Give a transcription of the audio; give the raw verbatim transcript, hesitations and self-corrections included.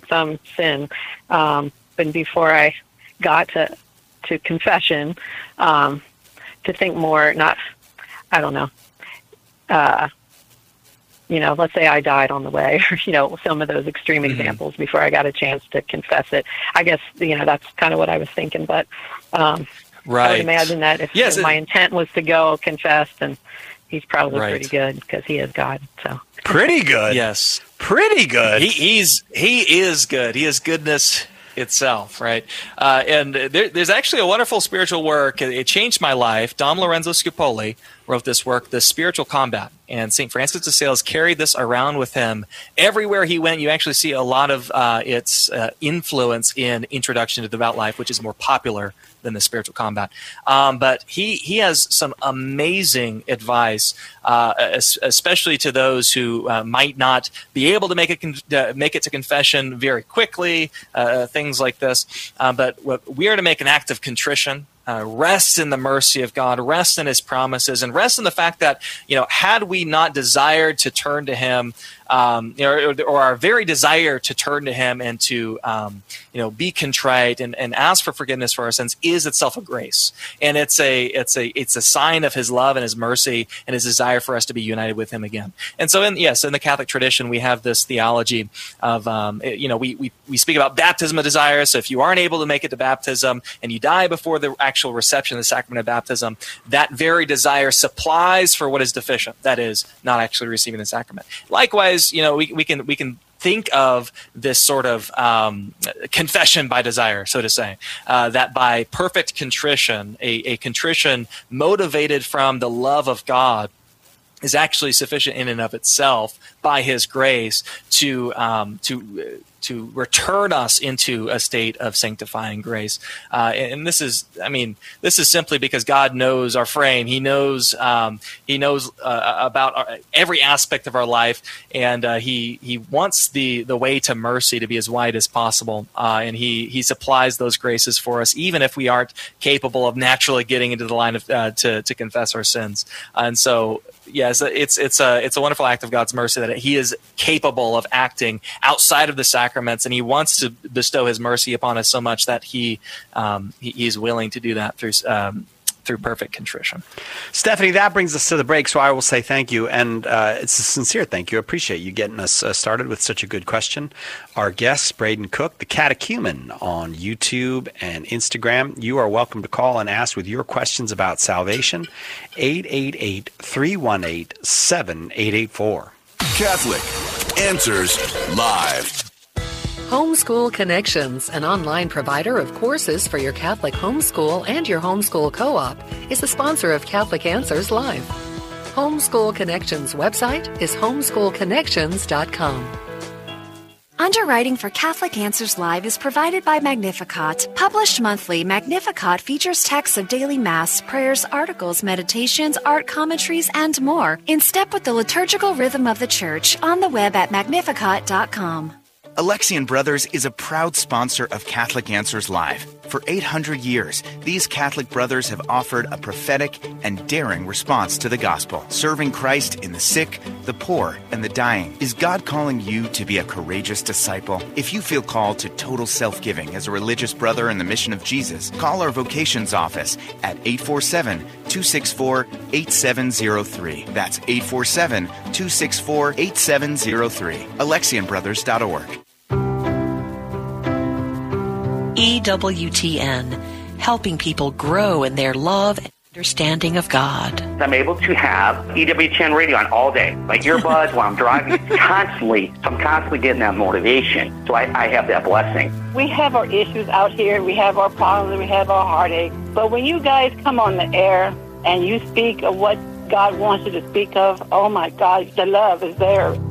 some sin. Um, and before I got to to confession, um, to think more, not, I don't know, uh, you know, let's say I died on the way, or, you know, some of those extreme mm-hmm. examples before I got a chance to confess it. I guess, you know, that's kind of what I was thinking, but um, right. I would imagine that if, yes, if my intent was to go confess, then he's probably right. pretty good because he is God. So pretty good. Yes. Pretty good. He, he's, he is good. He is goodness itself, right? Uh, and there, there's actually a wonderful spiritual work. It, it changed my life. Dom Lorenzo Scupoli wrote this work, The Spiritual Combat. And Saint Francis de Sales carried this around with him. Everywhere he went, you actually see a lot of uh, its uh, influence in Introduction to Devout Life, which is more popular than The Spiritual Combat. Um, but he, he has some amazing advice, uh, especially to those who uh, might not be able to make it, con- uh, make it to confession very quickly, uh, things like this. Uh, but we are to make an act of contrition. Uh, rest in the mercy of God, rest in his promises, and rest in the fact that, you know, had we not desired to turn to him, um, you know, or, or our very desire to turn to him and to, um, you know, be contrite and, and ask for forgiveness for our sins is itself a grace. And it's a, it's a, it's a sign of his love and his mercy and his desire for us to be united with him again. And so in, yes, in the Catholic tradition, we have this theology of, um, you know, we, we, we speak about baptism of desire. So if you aren't able to make it to baptism and you die before the actual reception of the sacrament of baptism, that very desire supplies for what is deficient. That is not actually receiving the sacrament. Likewise, you know, we, we can, we can, think of this sort of um, confession by desire, so to say, uh, that by perfect contrition, a, a contrition motivated from the love of God is actually sufficient in and of itself by his grace to um, to to return us into a state of sanctifying grace. Uh, and this is, I mean, this is simply because God knows our frame. He knows um, he knows uh, about our, every aspect of our life, and uh, he he wants the the way to mercy to be as wide as possible. Uh, and he he supplies those graces for us, even if we aren't capable of naturally getting into the line of uh, to to confess our sins. And so, yes, it's it's a it's a wonderful act of God's mercy that he is capable of acting outside of the sacraments, and he wants to bestow his mercy upon us so much that he um, he, he's willing to do that through um, through perfect contrition. Stephanie, that brings us to the break, so I will say thank you, and uh, it's a sincere thank you. I appreciate you getting us uh, started with such a good question. Our guest, Braden Cook, the Catechumen on YouTube and Instagram. You are welcome to call and ask with your questions about salvation. eight eight eight, three one eight, seven eight eight four. Catholic Answers Live. Homeschool Connections, an online provider of courses for your Catholic homeschool and your homeschool co-op, is the sponsor of Catholic Answers Live. Homeschool Connections website is homeschool connections dot com. Underwriting for Catholic Answers Live is provided by Magnificat. Published monthly, Magnificat features texts of daily Mass, prayers, articles, meditations, art commentaries, and more, in step with the liturgical rhythm of the Church, on the web at magnificat dot com. Alexian Brothers is a proud sponsor of Catholic Answers Live. For eight hundred years, these Catholic brothers have offered a prophetic and daring response to the gospel, serving Christ in the sick, the poor, and the dying. Is God calling you to be a courageous disciple? If you feel called to total self-giving as a religious brother in the mission of Jesus, call our vocations office at eight four seven, two six four, eight seven zero three. That's eight four seven, two six four, eight seven zero three. Alexian Brothers dot org. E W T N, helping people grow in their love and understanding of God. I'm able to have E W T N radio on all day. My earbuds while I'm driving, it's constantly, I'm constantly getting that motivation. So I, I have that blessing. We have our issues out here. We have our problems. We have our heartache. But when you guys come on the air and you speak of what God wants you to speak of, oh my God, the love is there.